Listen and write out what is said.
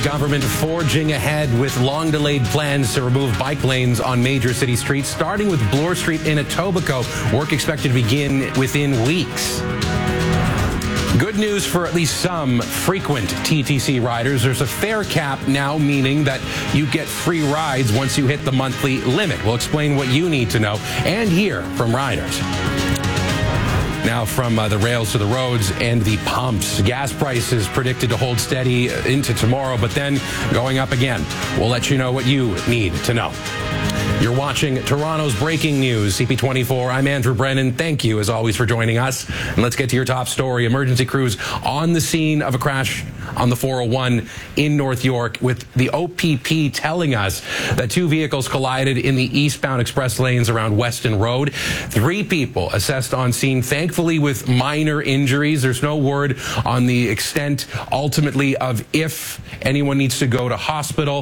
government forging ahead with long-delayed plans to remove bike lanes on major city streets, starting with Bloor Street in Etobicoke. Work expected to begin within weeks. Good news for at least some frequent TTC riders. There's a fare cap now, meaning that you get free rides once you hit the monthly limit. We'll explain what you need to know and hear from riders. Now from the rails to the roads and the pumps. Gas prices predicted to hold steady into tomorrow, but then going up again. We'll let you know what you need to know. You're watching Toronto's Breaking News, CP24. I'm Andrew Brennan. Thank you, as always, for joining us. And let's get to your top story. Emergency crews on the scene of a crash on the 401 in North York, with the OPP telling us that two vehicles collided in the eastbound express lanes around Weston Road. 3 people assessed on scene, thankfully with minor injuries. There's no word on the extent, ultimately, of if anyone needs to go to hospital.